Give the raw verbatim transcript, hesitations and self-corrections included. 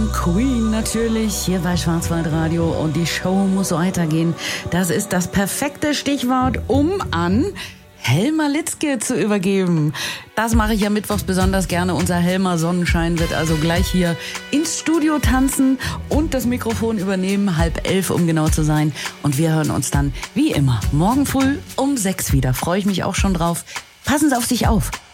Queen natürlich hier bei Schwarzwaldradio und die Show muss weitergehen. Das ist das perfekte Stichwort, um an Helmer Litzke zu übergeben. Das mache ich ja mittwochs besonders gerne. Unser Helmer Sonnenschein wird also gleich hier ins Studio tanzen und das Mikrofon übernehmen, halb elf, um genau zu sein. Und wir hören uns dann wie immer morgen früh um sechs wieder. Freue ich mich auch schon drauf. Passen Sie auf sich auf.